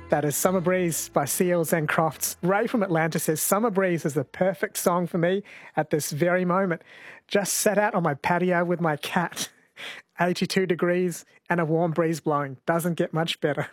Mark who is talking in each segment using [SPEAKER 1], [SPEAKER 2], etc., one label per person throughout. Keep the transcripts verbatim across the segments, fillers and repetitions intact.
[SPEAKER 1] That is Summer Breeze by Seals and Crofts. Ray from Atlanta says, Summer Breeze is the perfect song for me at this very moment. Just sat out on my patio with my cat. eighty-two degrees and a warm breeze blowing. Doesn't get much better.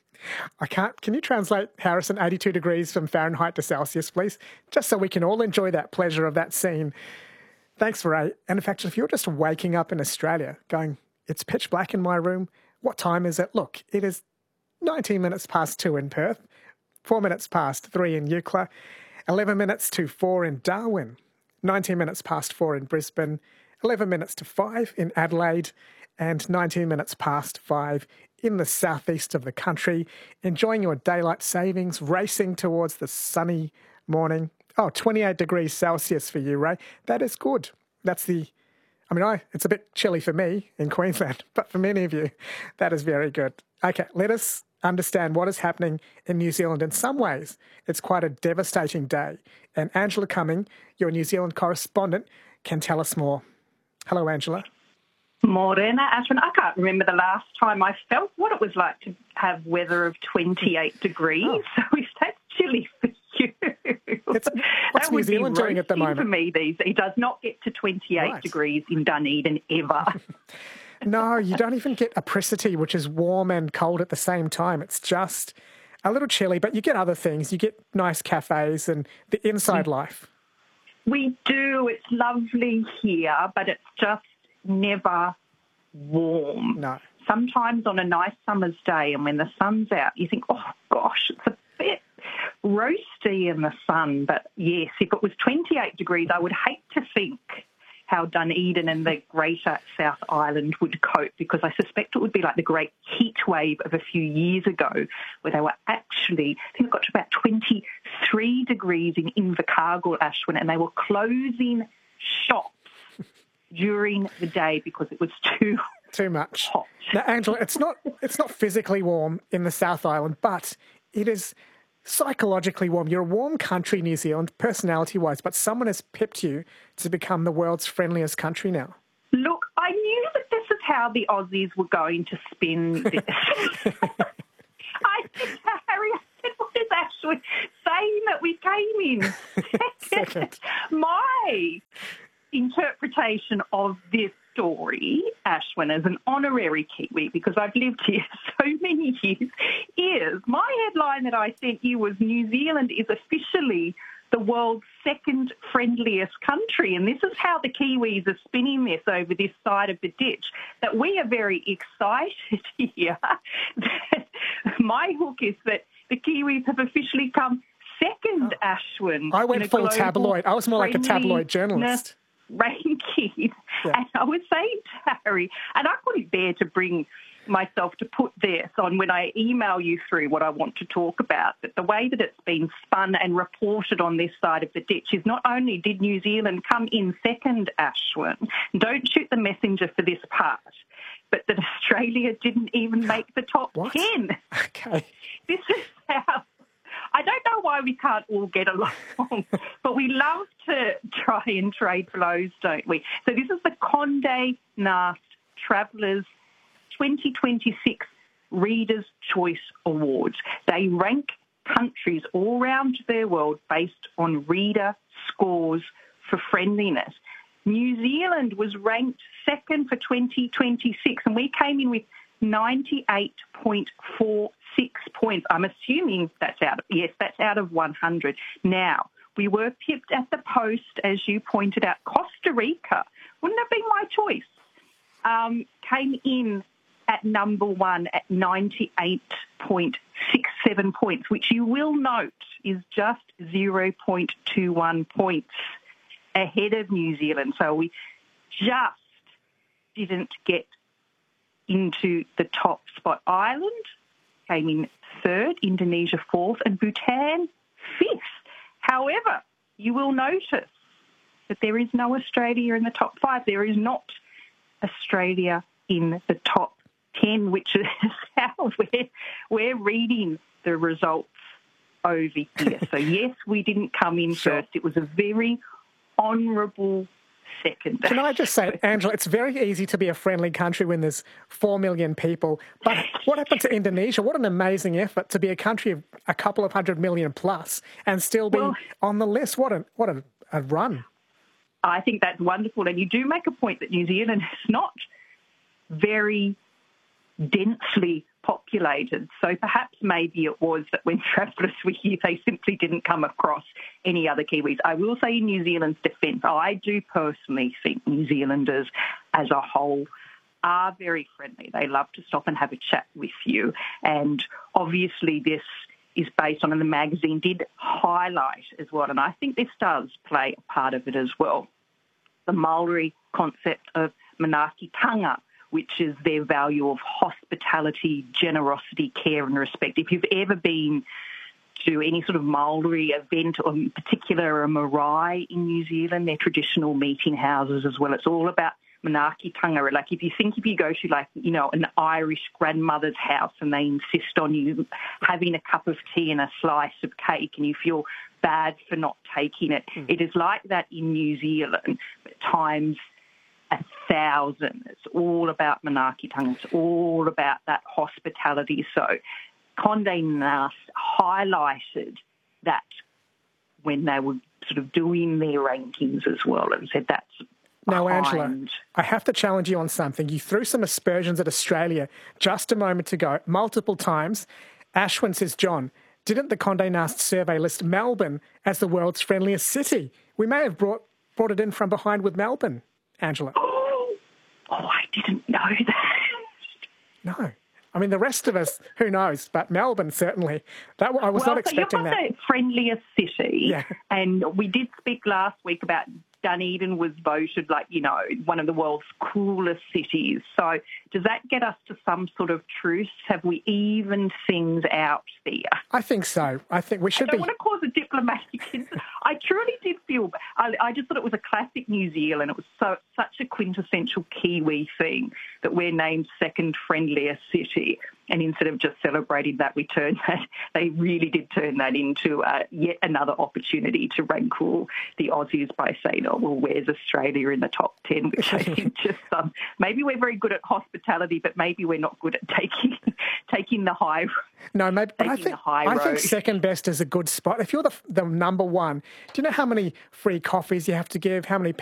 [SPEAKER 1] I can't... Can you translate, Harrison, eighty-two degrees from Fahrenheit to Celsius, please? Just so we can all enjoy that pleasure of that scene. Thanks, Ray. And in fact, if you're just waking up in Australia going, it's pitch black in my room, what time is it? Look, it is nineteen minutes past two in Perth, four minutes past three in Eucla, eleven minutes to four in Darwin, nineteen minutes past four in Brisbane, eleven minutes to five in Adelaide, and nineteen minutes past five in the southeast of the country. Enjoying your daylight savings, racing towards the sunny morning. Oh, twenty-eight degrees Celsius for you, Ray. That is good. That's the... I mean, I, it's a bit chilly for me in Queensland, but for many of you, that is very good. Okay, let us understand what is happening in New Zealand. In some ways, it's quite a devastating day. And Angela Cumming, your New Zealand correspondent, can tell us more. Hello, Angela.
[SPEAKER 2] Morena, Ashwin. I can't remember the last time I felt what it was like to have weather of twenty-eight degrees. Oh. So if that's chilly for you,
[SPEAKER 1] it's, what's
[SPEAKER 2] that
[SPEAKER 1] New
[SPEAKER 2] would
[SPEAKER 1] Zealand
[SPEAKER 2] be
[SPEAKER 1] doing at the moment?
[SPEAKER 2] For me, these it does not get to twenty-eight
[SPEAKER 1] right.
[SPEAKER 2] degrees in Dunedin ever.
[SPEAKER 1] No, you don't even get apricity, which is warm and cold at the same time. It's just a little chilly, but you get other things. You get nice cafes and the inside life.
[SPEAKER 2] We do. It's lovely here, but it's just never warm.
[SPEAKER 1] No.
[SPEAKER 2] Sometimes on a nice summer's day and when the sun's out, you think, oh, gosh, it's a bit roasty in the sun. But, yes, if it was twenty-eight degrees, I would hate to think how Dunedin and the greater South Island would cope, because I suspect it would be like the great heat wave of a few years ago where they were actually, I think it got to about twenty-three degrees in Invercargill, Ashwin, and they were closing shops during the day because it was too
[SPEAKER 1] too much
[SPEAKER 2] hot.
[SPEAKER 1] Now, Angela, it's not it's not physically warm in the South Island, but it is psychologically warm. You're a warm country, New Zealand, personality-wise, but someone has pipped you to become the world's friendliest country now.
[SPEAKER 2] Look, I knew that this is how the Aussies were going to spin this. I said to Harry, I said, what is actually saying that we came in second? My interpretation of this story, Ashwin, as an honorary Kiwi, because I've lived here so many years, is my headline that I sent you was New Zealand is officially the world's second friendliest country. And this is how the Kiwis are spinning this over this side of the ditch, that we are very excited here. My hook is that the Kiwis have officially come second, oh. Ashwin.
[SPEAKER 1] I went full tabloid. I was more like a tabloid journalist.
[SPEAKER 2] Ranking.
[SPEAKER 1] Yeah.
[SPEAKER 2] And I was saying to Harry, and I couldn't bear to bring myself to put this on when I email you through what I want to talk about, but the way that it's been spun and reported on this side of the ditch is not only did New Zealand come in second, Ashwin, don't shoot the messenger for this part, but that Australia didn't even make the top
[SPEAKER 1] what?
[SPEAKER 2] ten.
[SPEAKER 1] Okay.
[SPEAKER 2] This is how... I don't know why we can't all get along, but we love to try and trade blows, don't we? So this is the Condé Nast Travellers twenty twenty-six Readers' Choice Awards. They rank countries all around the world based on reader scores for friendliness. New Zealand was ranked second for twenty twenty-six, and we came in with ninety-eight point four six points. I'm assuming that's out of, yes, that's out of one hundred. Now, we were pipped at the post, as you pointed out. Costa Rica, wouldn't have been my choice, um, came in at number one at ninety-eight point six seven points, which you will note is just zero point two one points ahead of New Zealand. So we just didn't get into the top spot. Ireland came in third, Indonesia fourth, and Bhutan fifth. However, you will notice that there is no Australia in the top five. There is not Australia in the top ten, which is how we're, we're reading the results over here. So, yes, we didn't come in
[SPEAKER 1] sure.
[SPEAKER 2] first. It was a very honourable second.
[SPEAKER 1] Can I just say, Angela, it's very easy to be a friendly country when there's four million people. But what happened to Indonesia? What an amazing effort to be a country of a couple of hundred million plus and still be
[SPEAKER 2] Well,
[SPEAKER 1] on the list. What a, what a, a run.
[SPEAKER 2] I think that's wonderful. And you do make a point that New Zealand is not very densely populated. So perhaps maybe it was that when travellers were here, they simply didn't come across any other Kiwis. I will say in New Zealand's defence, I do personally think New Zealanders as a whole are very friendly. They love to stop and have a chat with you. And obviously this is based on, and the magazine did highlight as well, and I think this does play a part of it as well, the Maori concept of manaakitanga, which is their value of hospitality, generosity, care and respect. If you've ever been to any sort of Maori event, or in particular a marae in New Zealand, their traditional meeting houses as well, it's all about manaakitanga. Like if you think if you go to like, you know, an Irish grandmother's house and they insist on you having a cup of tea and a slice of cake and you feel bad for not taking it, mm. it is like that in New Zealand, but times a thousand. It's all about manaakitanga. It's all about that hospitality. So Condé Nast highlighted that when they were sort of doing their rankings as well, and said that's
[SPEAKER 1] Now,
[SPEAKER 2] behind.
[SPEAKER 1] Angela, I have to challenge you on something. You threw some aspersions at Australia just a moment ago, multiple times. Ashwin says, John, didn't the Condé Nast survey list Melbourne as the world's friendliest city? We may have brought, brought it in from behind with Melbourne, Angela.
[SPEAKER 2] Oh, oh, I didn't know that.
[SPEAKER 1] No. I mean, the rest of us, who knows? But Melbourne, certainly. That I was
[SPEAKER 2] well,
[SPEAKER 1] not expecting
[SPEAKER 2] so
[SPEAKER 1] that.
[SPEAKER 2] You're the friendliest city.
[SPEAKER 1] Yeah.
[SPEAKER 2] And we did speak last week about Dunedin was voted like, you know, one of the world's coolest cities. So does that get us to some sort of truce? Have we evened things out there?
[SPEAKER 1] I think so. I think we should
[SPEAKER 2] I don't
[SPEAKER 1] be.
[SPEAKER 2] want to cause a diplomatic incident. I truly did feel, I, I just thought it was a classic New Zealand. It was so such a quintessential Kiwi thing that we're named second friendliest city. And instead of just celebrating that, we turned that, they really did turn that into uh, yet another opportunity to rankle the Aussies by saying, oh, well, where's Australia in the top ten? Which I think just, um, maybe we're very good at hospitality, but maybe we're not good at taking taking the high
[SPEAKER 1] No, maybe, but I think, I think second best is a good spot. If you're the, the number one, do you know how many free coffees you have to give, how many